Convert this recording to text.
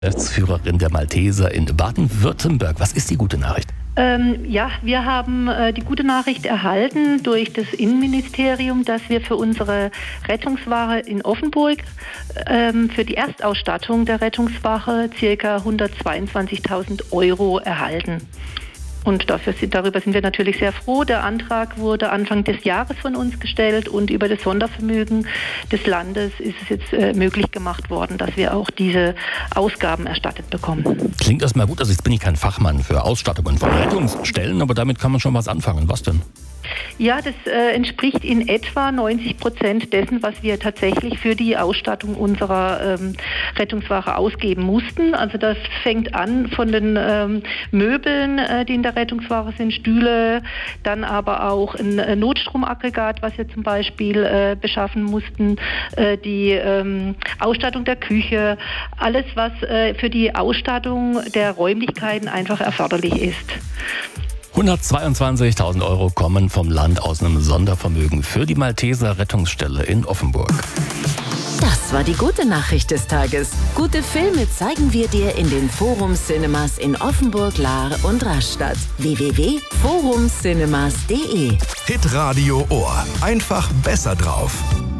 Geschäftsführerin der Malteser in Baden-Württemberg. Was ist die gute Nachricht? Wir haben die gute Nachricht erhalten durch das Innenministerium, dass wir für unsere Rettungswache in Offenburg für die Erstausstattung der Rettungswache ca. 122.000 Euro erhalten. Und darüber sind wir natürlich sehr froh. Der Antrag wurde Anfang des Jahres von uns gestellt und über das Sondervermögen des Landes ist es jetzt möglich gemacht worden, dass wir auch diese Ausgaben erstattet bekommen. Klingt erstmal gut. Also jetzt bin ich kein Fachmann für Ausstattungen von Rettungsstellen, aber damit kann man schon was anfangen. Was denn? Ja, das entspricht in etwa 90% dessen, was wir tatsächlich für die Ausstattung unserer Rettungswache ausgeben mussten. Also das fängt an von den Möbeln, die in der Rettungswache sind, Stühle, dann aber auch ein Notstromaggregat, was wir zum Beispiel beschaffen mussten, die Ausstattung der Küche, alles, was für die Ausstattung der Räumlichkeiten einfach erforderlich ist. 122.000 Euro kommen vom Land aus einem Sondervermögen für die Malteser Rettungsstelle in Offenburg. Das war die gute Nachricht des Tages. Gute Filme zeigen wir dir in den Forum Cinemas in Offenburg, Lahr und Rastatt. www.forumcinemas.de Hitradio Ohr. Einfach besser drauf.